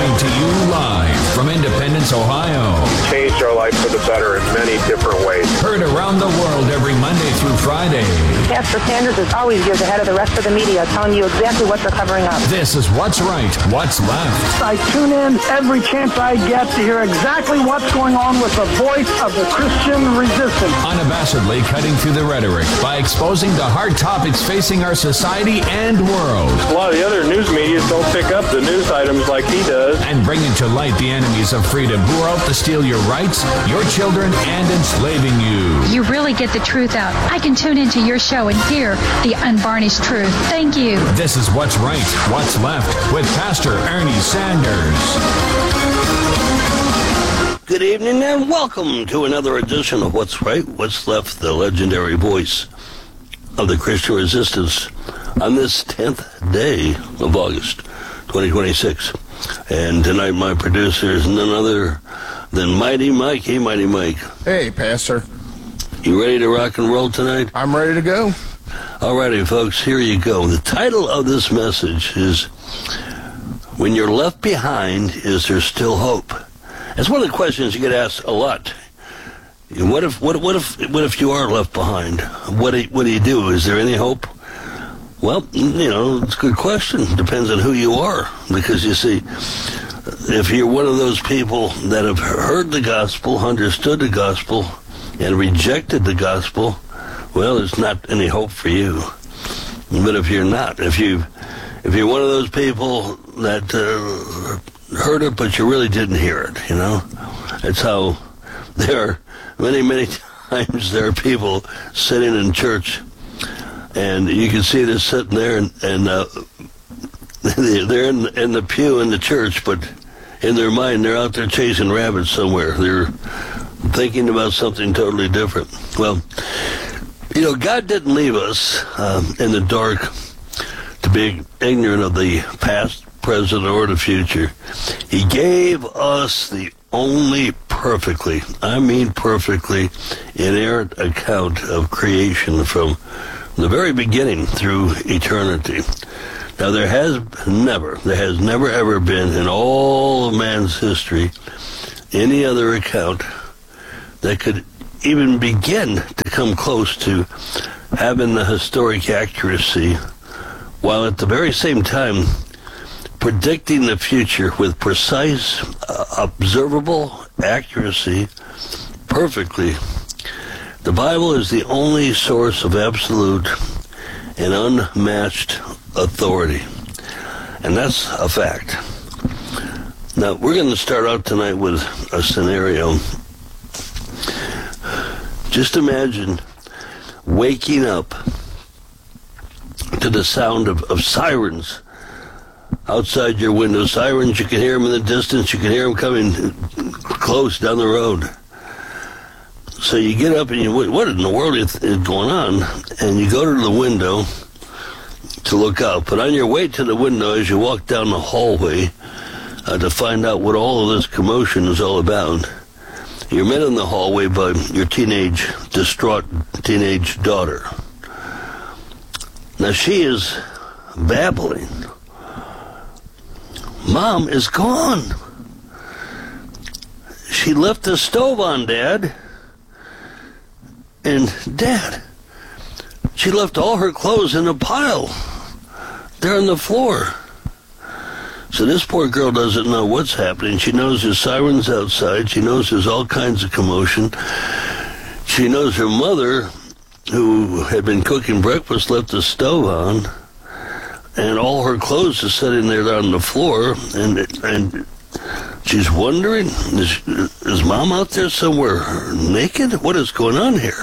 Coming to you live from Independence, Ohio. Changed our life for the better in many different ways. Heard around the world every Monday through Friday. Pastor Sanders is always years ahead of the rest of the media, telling you exactly what they're covering up. This is What's Right, What's Left. I tune in every chance I get to hear exactly what's going on with the voice of the Christian resistance. Unabashedly cutting through the rhetoric by exposing the hard topics facing our society and world. A lot of the other news media don't pick up the news items like he does. And bringing to light the enemies of freedom who are out to steal your rights, your children, and enslaving you. You really get the truth out. I can tune into your show and hear the unvarnished truth. Thank you. This is What's Right, What's Left with Pastor Ernie Sanders. Good evening and welcome to another edition of What's Right, What's Left, the legendary voice of the Christian resistance on this 10th day of August 2026. And tonight my producer is none other than Mighty Mike. Hey, Mighty Mike. Hey, Pastor. You ready to rock and roll tonight? I'm ready to go. Alrighty, folks, here you go. The title of this message is When You're Left Behind, Is There Still Hope? That's one of the questions you get asked a lot. What if you are left behind? What do you do? Is there any hope? Well, it's a good question. Depends on who you are. Because you see, if you're one of those people that have heard the gospel, understood the gospel, and rejected the gospel, well, there's not any hope for you. But if you're not, if you're one of those people that heard it, but you really didn't hear it, that's how there are many times there are people sitting in church, and you can see they're sitting there, and they're in the pew in the church, but in their mind they're out there chasing rabbits somewhere. They're thinking about something totally different. Well, God didn't leave us in the dark to be ignorant of the past, present, or the future. He gave us the only perfectly inerrant account of creation from the very beginning through eternity. Now, there has never ever been in all of man's history any other account that could even begin to come close to having the historic accuracy, while at the very same time predicting the future with precise, observable accuracy perfectly. The Bible is the only source of absolute and unmatched authority. And that's a fact. Now, we're going to start out tonight with a scenario. Just imagine waking up to the sound of sirens outside your window. Sirens, you can hear them in the distance. You can hear them coming close down the road. So you get up and what in the world is going on? And you go to the window to look out. But on your way to the window, as you walk down the hallway to find out what all of this commotion is all about, you're met in the hallway by your distraught teenage daughter. Now she is babbling. Mom is gone. She left the stove on, Dad. And Dad, she left all her clothes in a pile there on the floor. So this poor girl doesn't know what's happening. She knows there's sirens outside. She knows there's all kinds of commotion. She knows her mother, who had been cooking breakfast, left the stove on, and all her clothes are sitting there on the floor, and she's wondering, is Mom out there somewhere naked? What is going on here?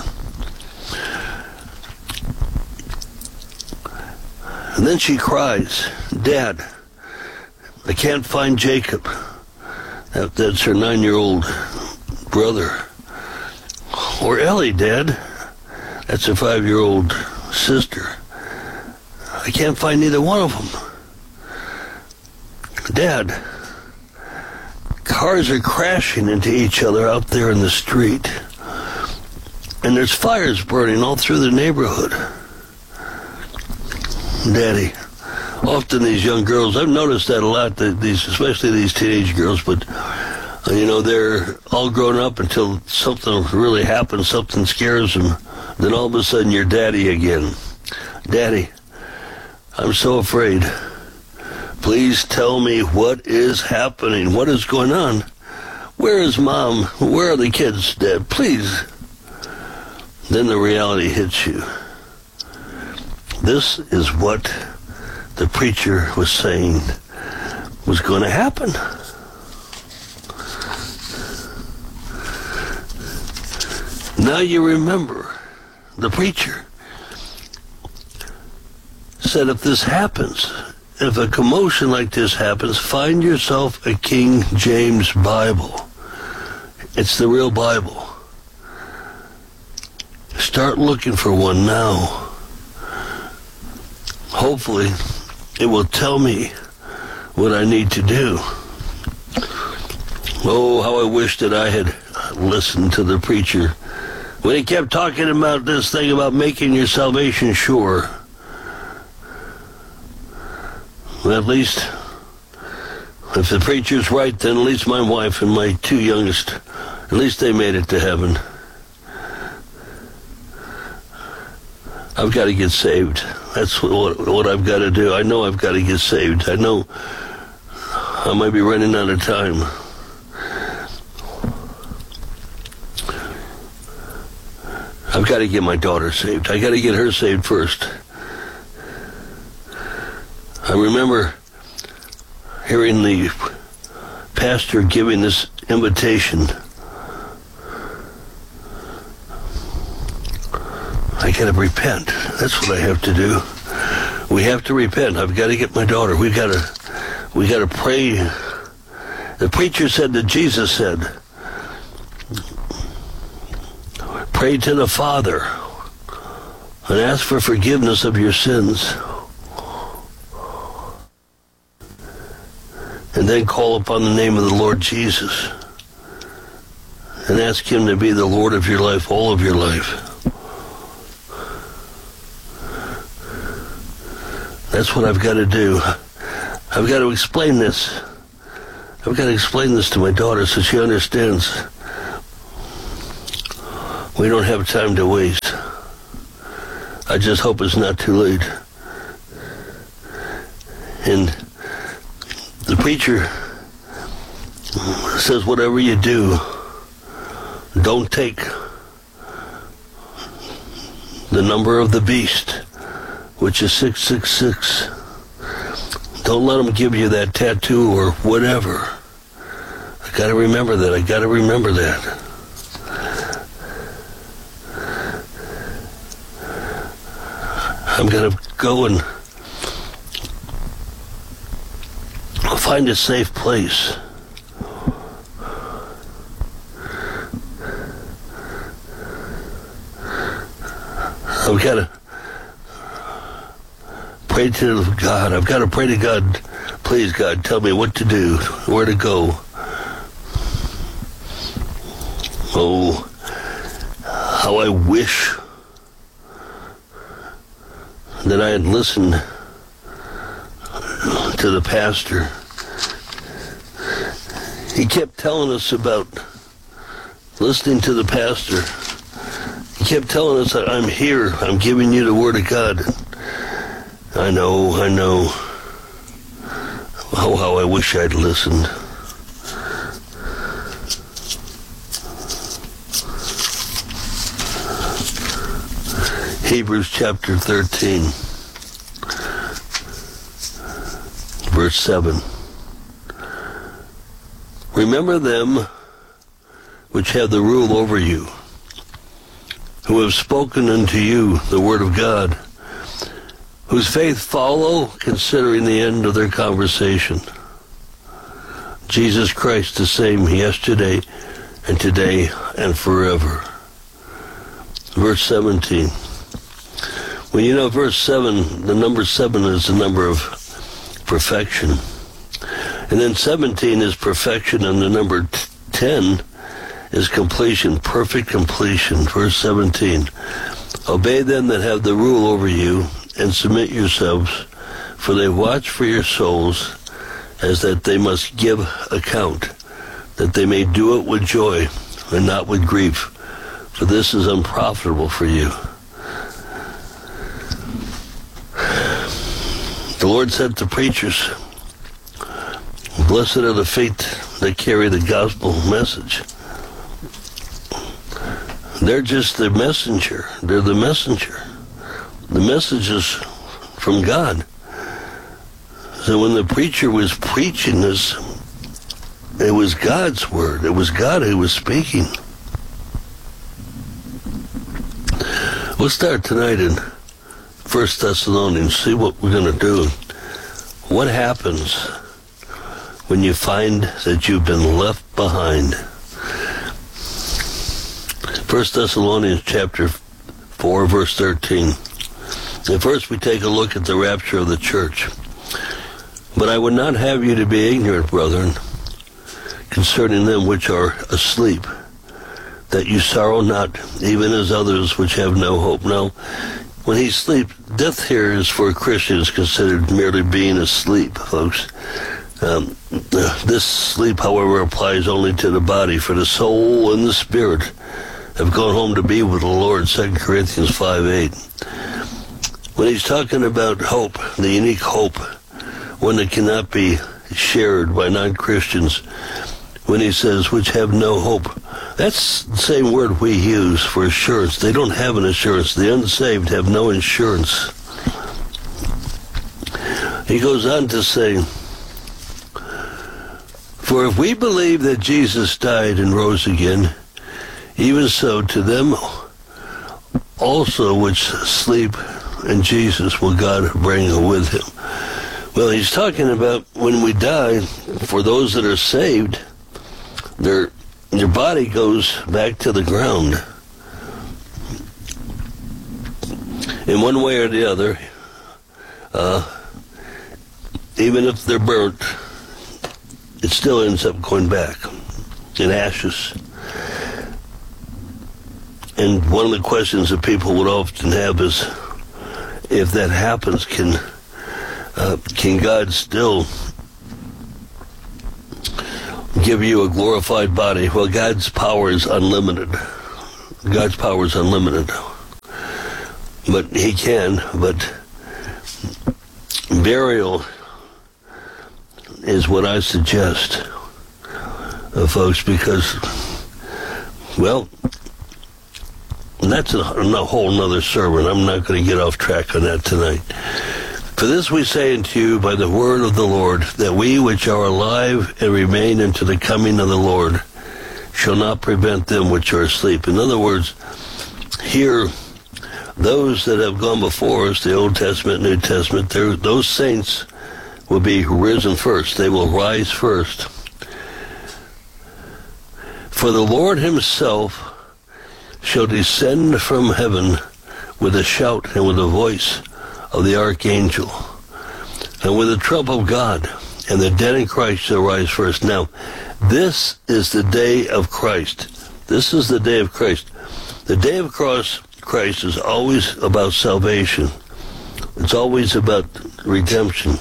And then she cries, Dad, I can't find Jacob. That's her 9-year-old brother. Or Ellie, Dad. That's her 5-year-old sister. I can't find neither one of them. Dad, cars are crashing into each other out there in the street. And there's fires burning all through the neighborhood. Daddy, often these young girls, I've noticed that a lot, especially these teenage girls, but they're all grown up until something really happens, something scares them. Then all of a sudden you're daddy again. Daddy, I'm so afraid. Please tell me what is happening. What is going on? Where is mom? Where are the kids, Dad? Please. Then the reality hits you. This is what the preacher was saying was going to happen. Now you remember, the preacher said if this happens, if a commotion like this happens, find yourself a King James Bible. It's the real Bible. Start looking for one now. Hopefully, it will tell me what I need to do. Oh, how I wish that I had listened to the preacher when he kept talking about this thing about making your salvation sure. Well, at least, if the preacher's right, then at least my wife and my two youngest, at least they made it to heaven. I've got to get saved. That's what I've got to do. I know I've got to get saved. I know I might be running out of time. I've got to get my daughter saved. I got to get her saved first. I remember hearing the pastor giving this invitation. I got to repent. That's what I have to do. We have to repent. I've got to get my daughter. We got to pray. The preacher said that Jesus said, pray to the Father and ask for forgiveness of your sins. And then call upon the name of the Lord Jesus and ask him to be the Lord of your life, all of your life. That's what I've got to do. I've got to explain this. I've got to explain this to my daughter so she understands. We don't have time to waste. I just hope it's not too late. And the preacher says, whatever you do, don't take the number of the beast, which is 666. Don't let them give you that tattoo or whatever. I got to remember that. I got to remember that. I'm going to go and find a safe place. I've got to pray to God. I've got to pray to God. Please, God, tell me what to do, where to go. Oh, how I wish that I had listened to the pastor. He kept telling us about listening to the pastor. He kept telling us that I'm here, I'm giving you the Word of God. I know. Oh, how I wish I'd listened. Hebrews chapter 13, verse 7. Remember them which have the rule over you, who have spoken unto you the word of God, whose faith follow, considering the end of their conversation. Jesus Christ the same yesterday and today and forever. Verse 17. Well, you know, verse 7, the number 7 is the number of perfection. And then 17 is perfection, and the number 10 is completion, perfect completion. Verse 17. Obey them that have the rule over you, and submit yourselves, For they watch for your souls, as that they must give account, that they may do it with joy and not with grief, for this is unprofitable for you. The Lord said to preachers, blessed are the feet that carry the gospel message. They're just the messenger. They're the messenger. The message is from God. So when the preacher was preaching this, it was God's word. It was God who was speaking. We'll start tonight in 1 Thessalonians. See what we're going to do. What happens when you find that you've been left behind? 1 Thessalonians chapter 4, verse 13. And first we take a look at the rapture of the church. But I would not have you to be ignorant, brethren, concerning them which are asleep, that you sorrow not, even as others which have no hope. Now, when he sleep, death here is for Christians considered merely being asleep, folks. This sleep, however, applies only to the body, for the soul and the spirit have gone home to be with the Lord, 2 Corinthians 5:8. When he's talking about hope, the unique hope, one that cannot be shared by non-Christians, when he says, which have no hope, that's the same word we use for assurance. They don't have an assurance. The unsaved have no insurance. He goes on to say, for if we believe that Jesus died and rose again, even so to them also which sleep in Jesus will God bring with him. Well, he's talking about when we die, for those that are saved, their body goes back to the ground. In one way or the other, even if they're burnt, it still ends up going back in ashes. And one of the questions that people would often have is, if that happens, can God still give you a glorified body? Well, God's power is unlimited. God's power is unlimited. But he can, but burial is what I suggest, folks, because, well, that's a whole nother sermon. I'm not going to get off track on that tonight. For this we say unto you by the word of the Lord, that we which are alive and remain unto the coming of the Lord shall not prevent them which are asleep. In other words, here, those that have gone before us, the Old Testament, New Testament, those saints will be risen first. They will rise first. For the Lord himself shall descend from heaven with a shout and with a voice of the archangel, and with the trump of God, and the dead in Christ shall rise first. Now, this is the day of Christ. This is the day of Christ. The day of Christ is always about salvation. It's always about redemption.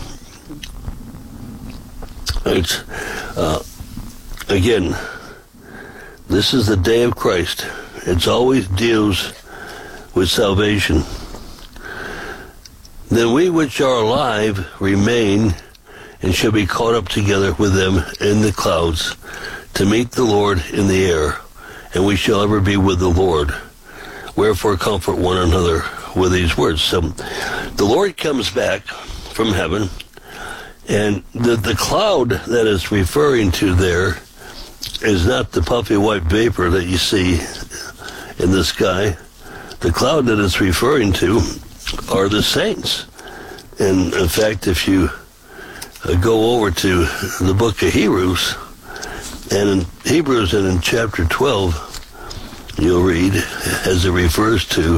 It's, again, this is the day of Christ. It always deals with salvation. Then we which are alive remain and shall be caught up together with them in the clouds to meet the Lord in the air, and we shall ever be with the Lord. Wherefore comfort one another with these words. So the Lord comes back from heaven, and the cloud that is referring to there is not the puffy white vapor that you see in the sky. The cloud that it's referring to are the saints. And in fact, if you go over to the book of Hebrews, and in Hebrews and in chapter 12, you'll read, as it refers to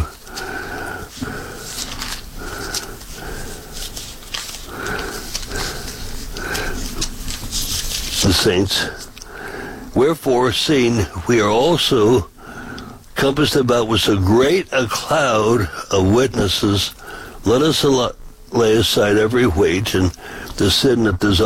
the saints, wherefore, seeing we are also compassed about with so great a cloud of witnesses, let us lay aside every weight and the sin that does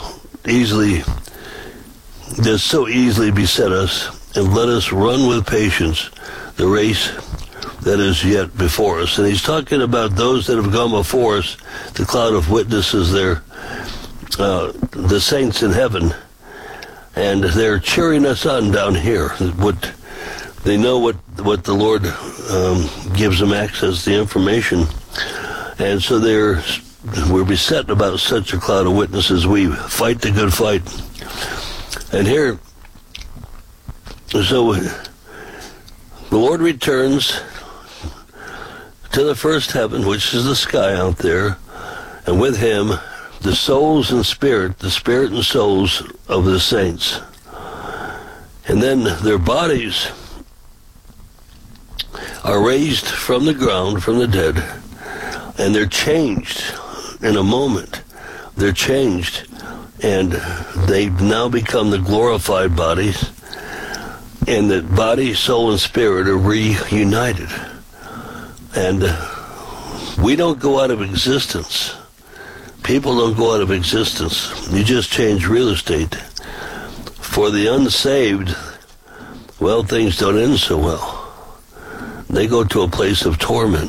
so easily beset us, and let us run with patience the race that is yet before us. And he's talking about those that have gone before us, the cloud of witnesses there, the saints in heaven, and they're cheering us on down here. They know what the Lord gives them access to the information, and so we're beset about such a cloud of witnesses. We fight the good fight. And here, so the Lord returns to the first heaven, which is the sky out there, and with him the souls and spirit, the spirit and souls of the saints. And then their bodies are raised from the ground, from the dead, and they're changed in a moment. They're changed, and they now become the glorified bodies, and the body, soul, and spirit are reunited. And we don't go out of existence. People don't go out of existence. You just change real estate. For the unsaved, well, things don't end so well. They go to a place of torment.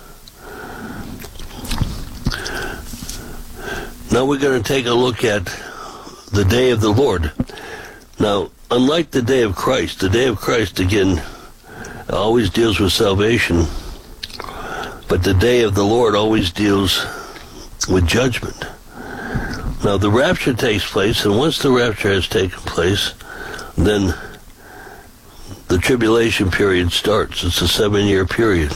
Now we're going to take a look at the day of the Lord. Now, unlike the day of Christ again always deals with salvation, but the day of the Lord always deals with judgment. Now the rapture takes place, and once the rapture has taken place, then the tribulation period starts. It's a 7-year period.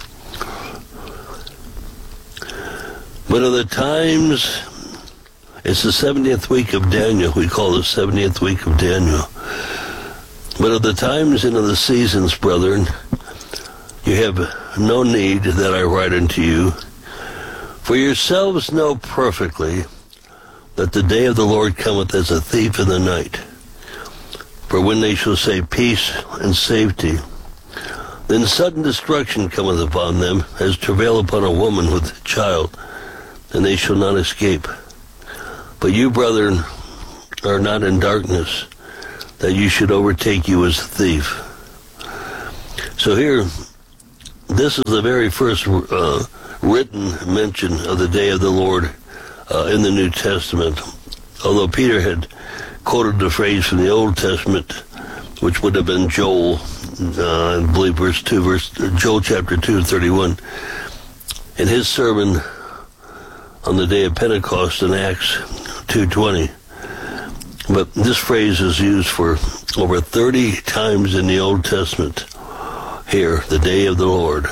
But of the times, it's the 70th week of Daniel. We call the 70th week of Daniel. But of the times and of the seasons, brethren, you have no need that I write unto you. For yourselves know perfectly that the day of the Lord cometh as a thief in the night. For when they shall say peace and safety, then sudden destruction cometh upon them, as travail upon a woman with child, and they shall not escape. But you, brethren, are not in darkness, that you should overtake you as a thief. So here, this is the very first written mention of the day of the Lord in the New Testament. Although Peter had quoted the phrase from the Old Testament, which would have been Joel, I believe Joel chapter 2:31, in his sermon on the day of Pentecost in Acts 2:20. But this phrase is used for over 30 times in the Old Testament. Here, the day of the Lord.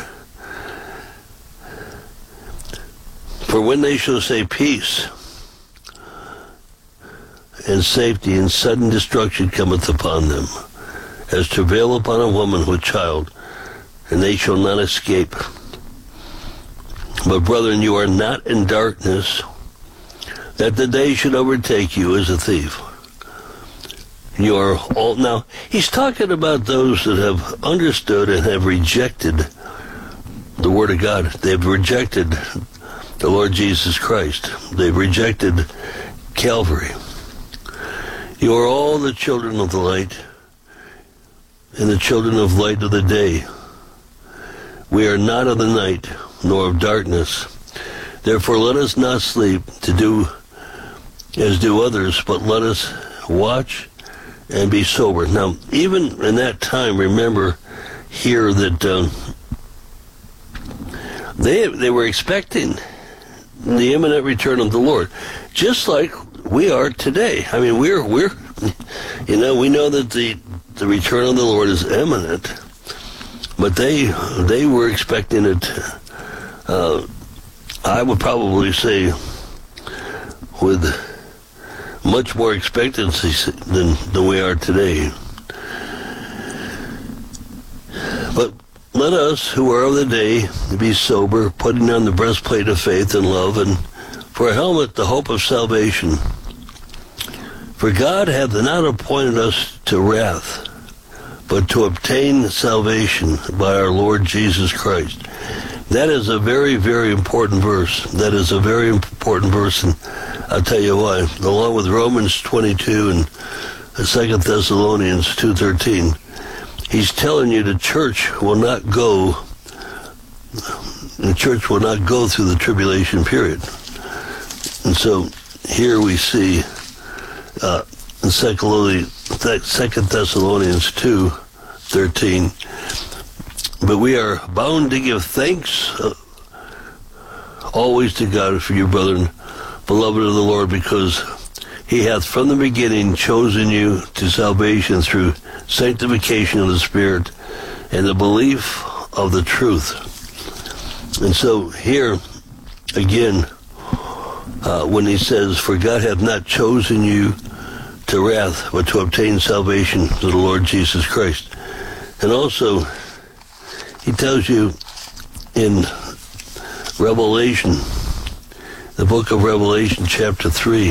For when they shall say peace and safety, and sudden destruction cometh upon them, as travail upon a woman with child, and they shall not escape. But brethren, you are not in darkness, that the day should overtake you as a thief. You are all, now, he's talking about those that have understood and have rejected the Word of God. They've rejected the Lord Jesus Christ. They've rejected Calvary. You are all the children of the light, and the children of light of the day. We are not of the night, nor of darkness. Therefore let us not sleep to do as do others, but let us watch and be sober. Now, even in that time, remember here that they were expecting the imminent return of the Lord, just like we are today. I mean, we're we know that the return of the Lord is imminent, but they were expecting it. I would probably say with much more expectancy than we are today. But let us, who are of the day, be sober, putting on the breastplate of faith and love, and for a helmet the hope of salvation. For God hath not appointed us to wrath, but to obtain salvation by our Lord Jesus Christ, That is a very, very important verse. That is a very important verse, and I'll tell you why. Along with Romans 22 and 2 Thessalonians 2:13, he's telling you the church will not go through the tribulation period. And so here we see in 2 Thessalonians 2:13, but we are bound to give thanks always to God for you, brethren, beloved of the Lord, because he hath from the beginning chosen you to salvation through sanctification of the Spirit and the belief of the truth. And so here, again, when he says, for God hath not chosen you to wrath, but to obtain salvation through the Lord Jesus Christ. And also, he tells you in Revelation, the book of Revelation, chapter 3,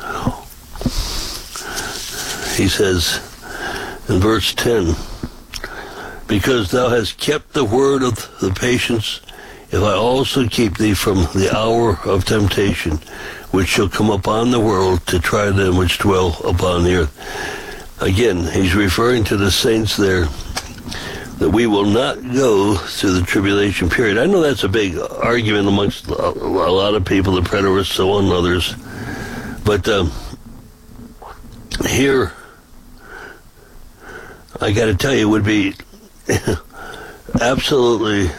he says in verse 10, because thou hast kept the word of the patience, if I also keep thee from the hour of temptation, which shall come upon the world to try them which dwell upon the earth. Again, he's referring to the saints there, that we will not go through the tribulation period. I know that's a big argument amongst a lot of people, the preterists, so on, and others. But here, I got to tell you, it would be absolutely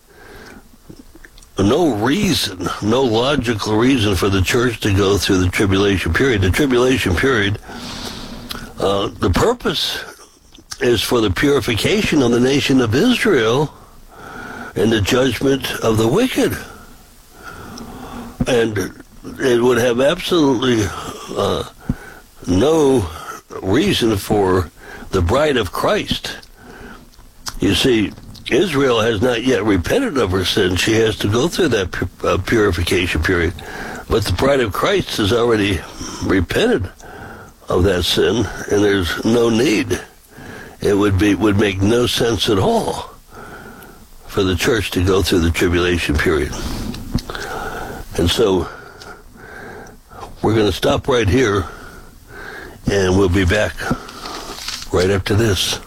no reason, no logical reason for the church to go through the tribulation period. The tribulation period, the purpose is for the purification of the nation of Israel and the judgment of the wicked. And it would have absolutely no reason for the bride of Christ. You see, Israel has not yet repented of her sin. She has to go through that purification period. But the bride of Christ has already repented of that sin, and there's no need. It would make no sense at all for the church to go through the tribulation period. And so we're going to stop right here, and we'll be back right after this.